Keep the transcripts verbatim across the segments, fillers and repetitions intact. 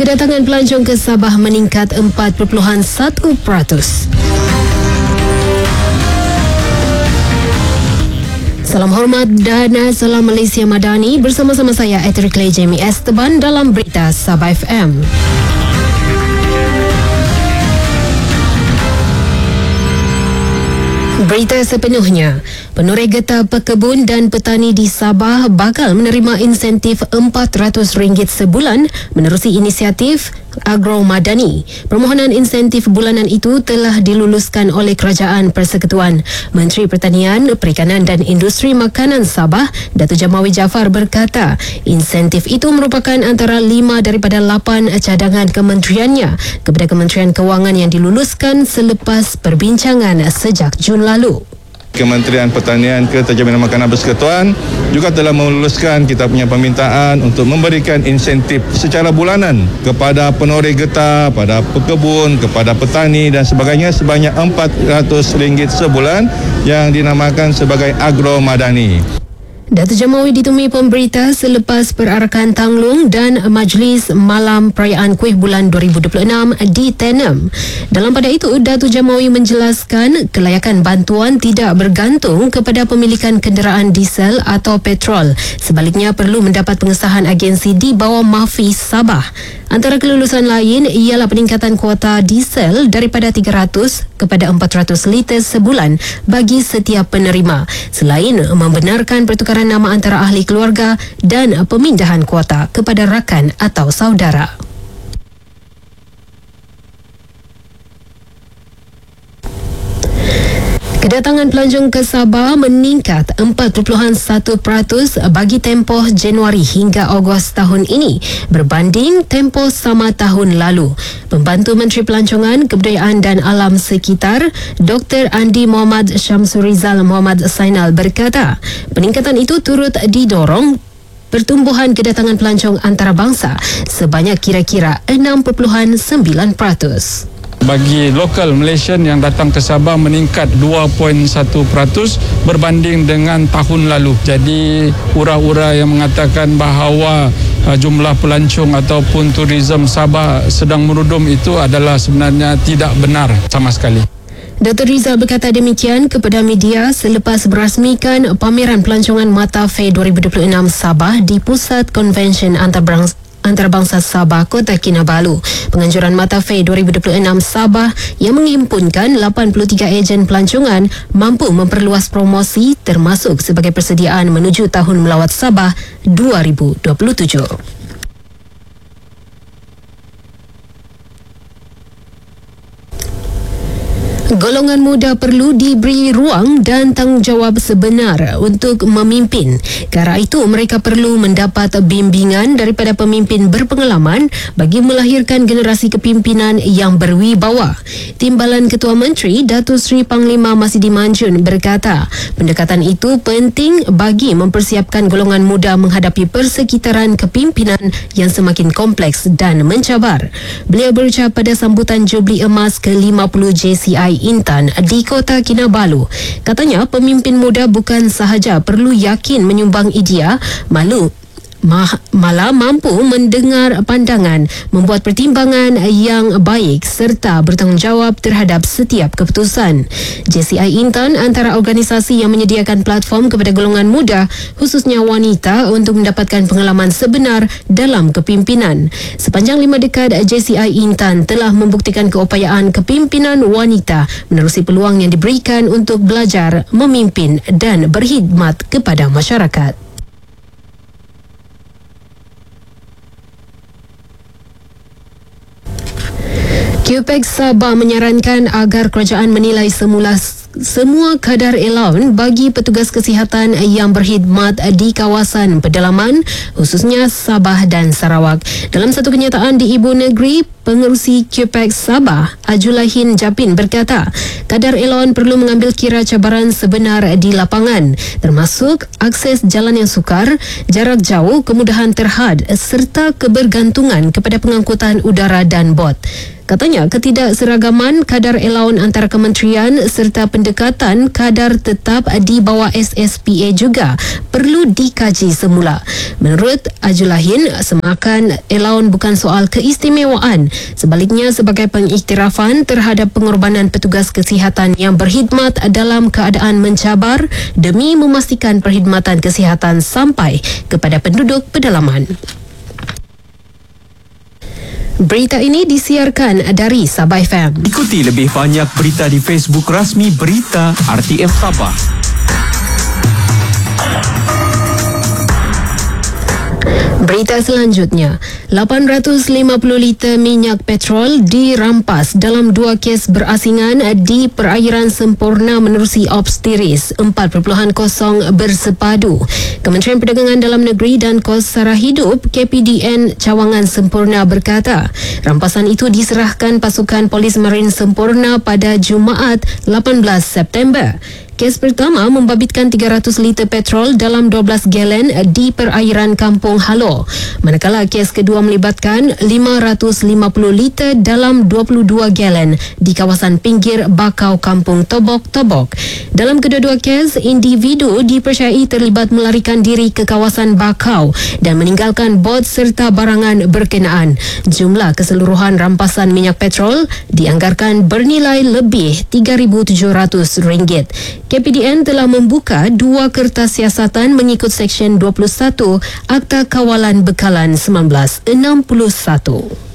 Kedatangan pelancong ke Sabah meningkat empat perpuluhan satu peratus. Salam hormat dan salam Malaysia Madani, bersama-sama saya Etericlay Jamie Esteban dalam Berita Sabah F M. Berita sepenuhnya. Penoreh getah pekebun dan petani di Sabah bakal menerima insentif empat ratus ringgit sebulan menerusi inisiatif Agro Madani. Permohonan insentif bulanan itu telah diluluskan oleh Kerajaan Persekutuan. Menteri Pertanian, Perikanan dan Industri Makanan Sabah, Datuk Jamawi Jaafar berkata, insentif itu merupakan antara lima daripada lapan cadangan kementeriannya kepada Kementerian Kewangan yang diluluskan selepas perbincangan sejak Jun lalu. Kementerian Pertanian Kertajaminan Makanan Persekutuan juga telah meluluskan kita punya permintaan untuk memberikan insentif secara bulanan kepada penoreh getah, pada pekebun, kepada petani dan sebagainya sebanyak empat ratus ringgit sebulan yang dinamakan sebagai Agro Madani. Datuk Jamawi ditemui pemberita selepas perarakan Tanglung dan Majlis Malam Perayaan Kuih Bulan dua ribu dua puluh enam di Tenem. Dalam pada itu, Datuk Jamawi menjelaskan kelayakan bantuan tidak bergantung kepada pemilikan kenderaan diesel atau petrol. Sebaliknya, perlu mendapat pengesahan agensi di bawah Mafi Sabah. Antara kelulusan lain ialah peningkatan kuota diesel daripada tiga ratus kepada empat ratus liter sebulan bagi setiap penerima. Selain membenarkan pertukaran nama antara ahli keluarga dan pemindahan kuota kepada rakan atau saudara. Kedatangan pelancong ke Sabah meningkat empat perpuluhan satu peratus bagi tempoh Januari hingga Ogos tahun ini berbanding tempoh sama tahun lalu. Pembantu Menteri Pelancongan, Kebudayaan dan Alam Sekitar, Doktor Andi Muhammad Syamsurizal Muhammad Sainal berkata, peningkatan itu turut didorong pertumbuhan kedatangan pelancong antarabangsa sebanyak kira-kira enam perpuluhan sembilan peratus. Bagi lokal Malaysian yang datang ke Sabah meningkat dua perpuluhan satu peratus berbanding dengan tahun lalu. Jadi ura-ura yang mengatakan bahawa uh, jumlah pelancong ataupun turisme Sabah sedang merudum itu adalah sebenarnya tidak benar sama sekali. Datuk Rizal berkata demikian kepada media selepas berasmikan pameran pelancongan Mata Fair dua ribu dua puluh enam Sabah di Pusat Konvensyen Antarabangsa Antarabangsa Sabah, Kota Kinabalu. Penganjuran Mata Fair dua ribu dua puluh enam Sabah yang menghimpunkan lapan puluh tiga ejen pelancongan mampu memperluas promosi termasuk sebagai persediaan menuju Tahun Melawat Sabah dua ribu dua puluh tujuh. Golongan muda perlu diberi ruang dan tanggungjawab sebenar untuk memimpin. Kerana itu, mereka perlu mendapat bimbingan daripada pemimpin berpengalaman bagi melahirkan generasi kepimpinan yang berwibawa. Timbalan Ketua Menteri, Datuk Seri Panglima Masidi Manjun berkata, pendekatan itu penting bagi mempersiapkan golongan muda menghadapi persekitaran kepimpinan yang semakin kompleks dan mencabar. Beliau berucap pada sambutan Jubli Emas ke lima puluh J C I Intan di Kota Kinabalu. Katanya, pemimpin muda bukan sahaja perlu yakin menyumbang idea, malu Mah, malah mampu mendengar pandangan, membuat pertimbangan yang baik serta bertanggungjawab terhadap setiap keputusan. J C I Intan antara organisasi yang menyediakan platform kepada golongan muda, khususnya wanita, untuk mendapatkan pengalaman sebenar dalam kepimpinan. Sepanjang lima dekad, J C I Intan telah membuktikan keupayaan kepimpinan wanita menerusi peluang yang diberikan untuk belajar, memimpin dan berkhidmat kepada masyarakat. Q P E X Sabah menyarankan agar kerajaan menilai semula semua kadar allowance bagi petugas kesihatan yang berkhidmat di kawasan pedalaman, khususnya Sabah dan Sarawak. Dalam satu kenyataan di Ibu Negeri, Pengerusi Q P E X Sabah, Ajulahin Japin berkata, kadar allowance perlu mengambil kira cabaran sebenar di lapangan, termasuk akses jalan yang sukar, jarak jauh, kemudahan terhad serta kebergantungan kepada pengangkutan udara dan bot. Katanya ketidakseragaman kadar allowance antara kementerian serta pendekatan kadar tetap di bawah S S P A juga perlu dikaji semula. Menurut Ajulahin, semakan allowance bukan soal keistimewaan. Sebaliknya, sebagai pengiktirafan terhadap pengorbanan petugas kesihatan yang berkhidmat dalam keadaan mencabar demi memastikan perkhidmatan kesihatan sampai kepada penduduk pedalaman. Berita ini disiarkan dari Sabah F M. Ikuti lebih banyak berita di Facebook rasmi Berita R T M Sabah. Berita selanjutnya, lapan ratus lima puluh liter minyak petrol dirampas dalam dua kes berasingan di perairan Semporna menerusi ops tiris empat titik kosong bersepadu. Kementerian Perdagangan Dalam Negeri dan Kos Sara Hidup K P D N Cawangan Semporna berkata, rampasan itu diserahkan pasukan Polis Marin Semporna pada Jumaat lapan belas September. Kes pertama membabitkan tiga ratus liter petrol dalam dua belas galen di perairan Kampung Halo. Manakala kes kedua melibatkan lima ratus lima puluh liter dalam dua puluh dua galen di kawasan pinggir Bakau Kampung Tobok-Tobok. Dalam kedua-dua kes, individu dipercayai terlibat melarikan diri ke kawasan Bakau dan meninggalkan bot serta barangan berkenaan. Jumlah keseluruhan rampasan minyak petrol dianggarkan bernilai lebih tiga ribu tujuh ratus ringgit. K P D N telah membuka dua kertas siasatan mengikut Seksyen dua puluh satu Akta Kawalan Bekalan seribu sembilan ratus enam puluh satu.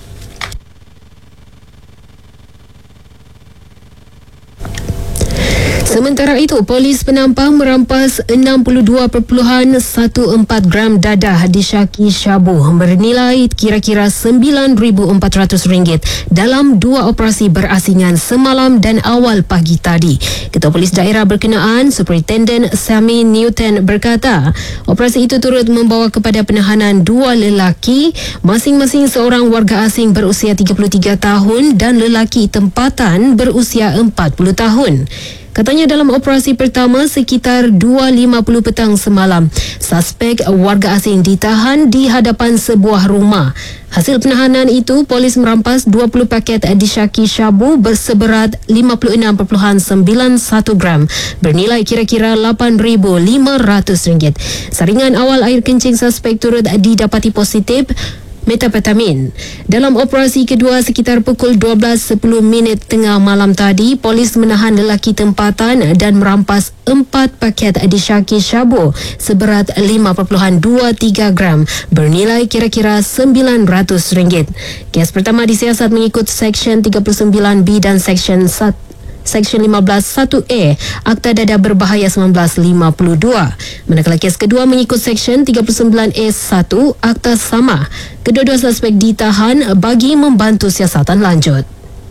Sementara itu, polis penampang merampas enam puluh dua perpuluhan empat belas gram dadah di Syaki Syabu bernilai kira-kira sembilan ribu empat ratus ringgit dalam dua operasi berasingan semalam dan awal pagi tadi. Ketua Polis Daerah berkenaan, Superintendent Sami Newton berkata, operasi itu turut membawa kepada penahanan dua lelaki, masing-masing seorang warga asing berusia tiga puluh tiga tahun dan lelaki tempatan berusia empat puluh tahun. Katanya dalam operasi pertama sekitar dua lima puluh petang semalam, suspek warga asing ditahan di hadapan sebuah rumah. Hasil penahanan itu, polis merampas dua puluh paket di Syaki Syabu berseberat lima puluh enam perpuluhan sembilan satu gram bernilai kira-kira lapan ribu lima ratus ringgit. Saringan awal air kencing suspek turut didapati positif metapetamin. Dalam operasi kedua sekitar pukul dua belas sepuluh minit tengah malam tadi, polis menahan lelaki tempatan dan merampas empat paket di Syaki Syabu seberat lima perpuluhan dua tiga gram bernilai kira-kira sembilan ratus ringgit. Kes pertama disiasat mengikut Seksyen tiga puluh sembilan B dan Seksyen satu Seksyen lima belas satu A Akta Dadah Berbahaya seribu sembilan ratus lima puluh dua. Manakala kes kedua mengikut Seksyen tiga puluh sembilan A satu Akta sama. Kedua-dua suspek ditahan bagi membantu siasatan lanjut.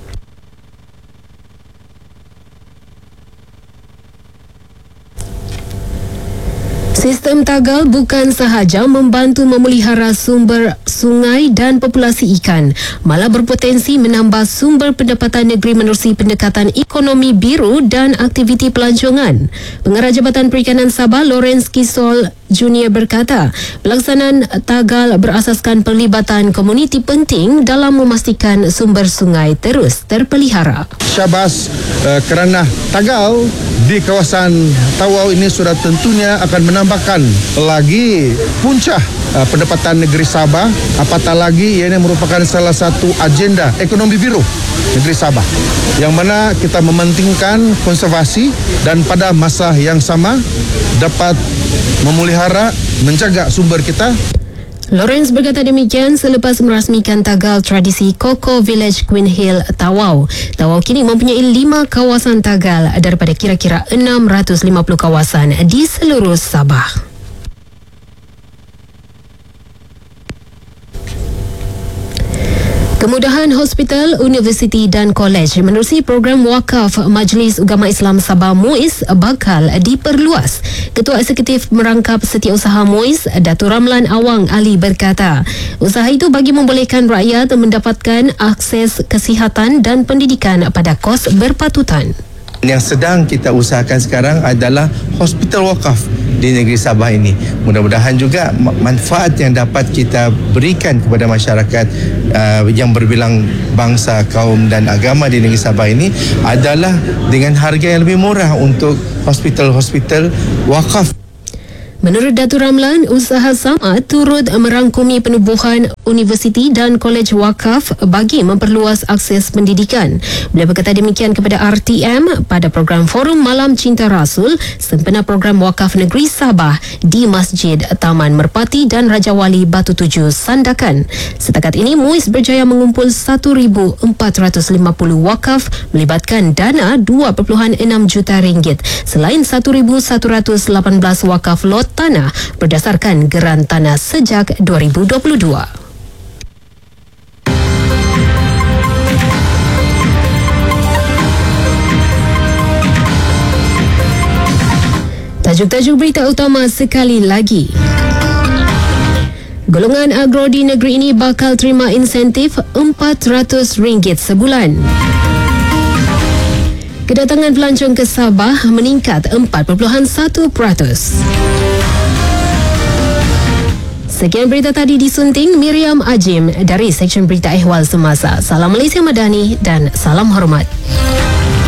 Sistem tagal bukan sahaja membantu memelihara sumber sungai dan populasi ikan, malah berpotensi menambah sumber pendapatan negeri menerusi pendekatan ekonomi biru dan aktiviti pelancongan. Pengarah Jabatan Perikanan Sabah, Lawrence Kisol Junior berkata, pelaksanaan tagal berasaskan pelibatan komuniti penting dalam memastikan sumber sungai terus terpelihara. Syabas uh, kerana tagal di kawasan Tawau ini sudah tentunya akan menambahkan lagi puncak uh, pendapatan negeri Sabah, apatah lagi ia ini merupakan salah satu agenda ekonomi biru negeri Sabah yang mana kita mementingkan konservasi dan pada masa yang sama dapat memelihara, menjaga sumber kita. Lawrence berkata demikian selepas merasmikan tagal tradisi Coco Village Queen Hill Tawau. Tawau kini mempunyai lima kawasan tagal daripada kira-kira enam ratus lima puluh kawasan di seluruh Sabah. Kemudahan hospital, universiti dan kolej menerusi program wakaf Majlis Ugama Islam Sabah M U I S bakal diperluas. Ketua Eksekutif Merangkap Setiausaha M U I S, Datuk Ramlan Awang Ali berkata, usaha itu bagi membolehkan rakyat mendapatkan akses kesihatan dan pendidikan pada kos berpatutan. Yang sedang kita usahakan sekarang adalah hospital wakaf di negeri Sabah ini. Mudah-mudahan juga manfaat yang dapat kita berikan kepada masyarakat uh, yang berbilang bangsa, kaum dan agama di negeri Sabah ini adalah dengan harga yang lebih murah untuk hospital-hospital wakaf. Menurut Datuk Ramlan, usaha sama turut merangkumi penubuhan universiti dan kolej wakaf bagi memperluas akses pendidikan. Beliau berkata demikian kepada R T M pada program Forum Malam Cinta Rasul sempena program Wakaf Negeri Sabah di Masjid Taman Merpati dan Raja Wali Batu Tujuh, Sandakan. Setakat ini, MUIS berjaya mengumpul satu ribu empat ratus lima puluh wakaf melibatkan dana dua perpuluhan enam juta ringgit. Selain satu ribu satu ratus lapan belas wakaf lot tanah berdasarkan geran tanah sejak dua ribu dua puluh dua. Tajuk-tajuk berita utama sekali lagi. Golongan agro di negeri ini bakal terima insentif empat ratus ringgit sebulan. Kedatangan pelancong ke Sabah meningkat empat perpuluhan satu peratus. Sekian berita tadi disunting Miriam Ajim dari Seksyen Berita Ehwal Semasa. Salam Malaysia Madani dan salam hormat.